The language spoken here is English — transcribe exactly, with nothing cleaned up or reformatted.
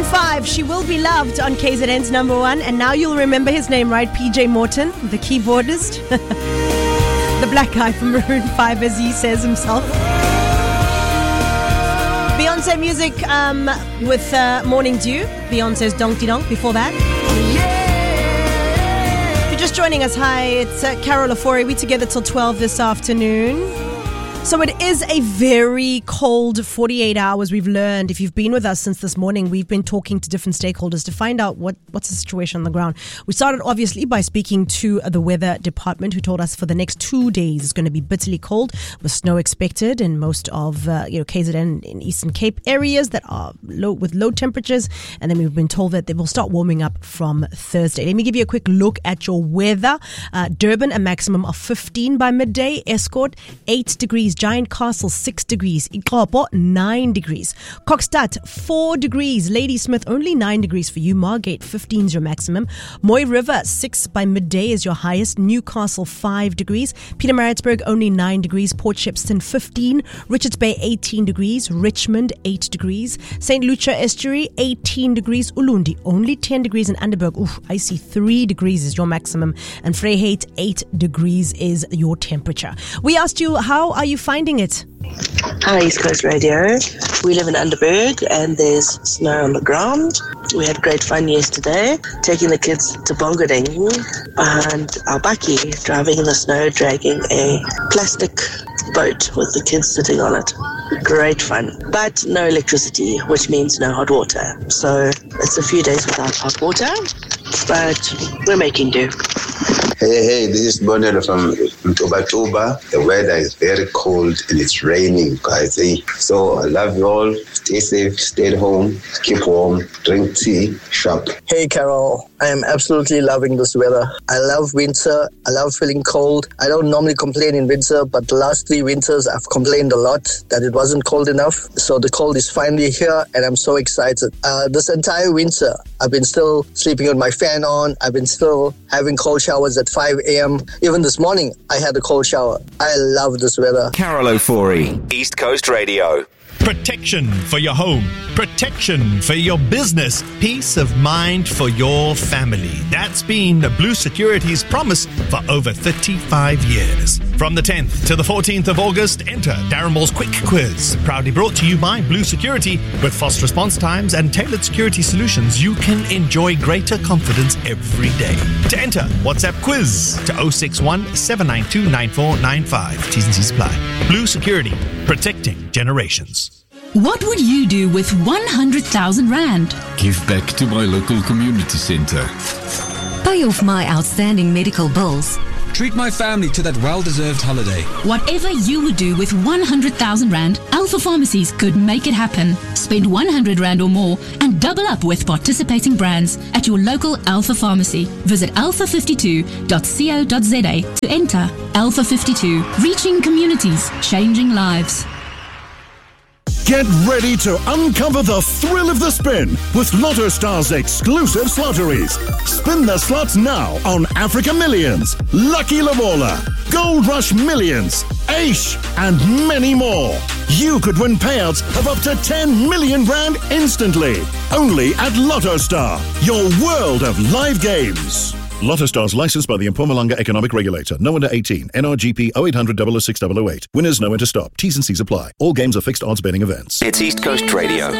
five, She Will Be Loved on K Z N's number one. And now you'll remember his name, right? P J Morton, the keyboardist. The black guy from Maroon five, as he says himself. Beyonce music um, with uh, Morning Dew. Beyonce's Donkey Donk before that. If you're just joining us, hi, it's uh, Carol Ofori. We're together till twelve this afternoon. So it is a very cold forty-eight hours. We've learned, if you've been with us since this morning, we've been talking to different stakeholders to find out what, what's the situation on the ground. We started obviously by speaking to the weather department, who told us for the next two days it's going to be bitterly cold with snow expected in most of uh, you know K Z N in Eastern Cape areas that are low with low temperatures. And then we've been told that they will start warming up from Thursday. Let me give you a quick look at your weather. Uh, Durban, a maximum of fifteen by midday. Escort, eight degrees. Giant Castle, six degrees. Ikopo, nine degrees. Kokstad, four degrees. Ladysmith, only nine degrees for you. Margate, fifteen is your maximum. Moy River, six by midday is your highest. Newcastle, five degrees. Pietermaritzburg, only nine degrees. Port Shepstone, fifteen. Richards Bay, eighteen degrees. Richmond, eight degrees. Saint Lucia Estuary, eighteen degrees. Ulundi, only ten degrees. And Underberg, oof, I see three degrees is your maximum. And Vryheid, eight degrees is your temperature. We asked you, how are you finding it? Hi, East Coast Radio. We live in Underberg and there's snow on the ground. We had great fun yesterday, taking the kids to Bongading and our bakkie driving in the snow, dragging a plastic boat with the kids sitting on it. Great fun, but no electricity, which means no hot water. So it's a few days without hot water, but we're making do. Hey, hey, this is Bonelo from Tobatuba. The weather is very cold and it's raining, guys. Hey, so I love you all. Stay safe, stay at home, keep warm, drink tea, shop. Hey, Carol. I am absolutely loving this weather. I love winter. I love feeling cold. I don't normally complain in winter, but the last three winters I've complained a lot that it wasn't cold enough. So the cold is finally here and I'm so excited. Uh, this entire winter, I've been still sleeping with my fan on. I've been still having cold showers at five a.m. Even this morning, I had a cold shower. I love this weather. Carol Ofori, East Coast Radio. Protection for your home, protection for your business, peace of mind for your family. That's been Blue Security's promise for over thirty-five years. From the tenth to the fourteenth of August, enter Darren Moore's Quick Quiz. Proudly brought to you by Blue Security. With fast response times and tailored security solutions, you can enjoy greater confidence every day. To enter, WhatsApp quiz to oh six one, seven nine two, nine four nine five. T's and C's apply. Blue Security, protecting generations. What would you do with one hundred thousand rand? Give back to my local community centre. Pay off my outstanding medical bills. Treat my family to that well-deserved holiday. Whatever you would do with one hundred thousand rand, Alpha Pharmacies could make it happen. Spend one hundred rand or more and double up with participating brands at your local Alpha Pharmacy. Visit alpha fifty-two dot co dot za to enter. Alpha fifty-two, reaching communities, changing lives. Get ready to uncover the thrill of the spin with Lotto Star's exclusive slotteries. Spin the slots now on Africa Millions, Lucky Lobola, Gold Rush Millions, Aish, and many more. You could win payouts of up to ten million rand instantly. Only at Lotto Star, your world of live games. Lotto Stars licensed by the Mpumalanga Economic Regulator. No under eighteen. N R G P oh eight hundred, double oh six, double oh eight. Winners know when to stop. T's and C's apply. All games are fixed odds betting events. It's East Coast Radio.